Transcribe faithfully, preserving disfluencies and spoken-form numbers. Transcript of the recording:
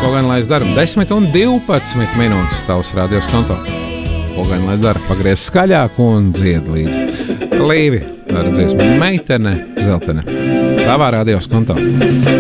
Ko gan lai es daru? desmit un divpadsmit minūtes tavs radios konto. Ko gan lai dara? Pagriez skaļāk un dzied līdzi. Līvi, tā ir dziesma Meitene Zeltene. Tavā radios konto.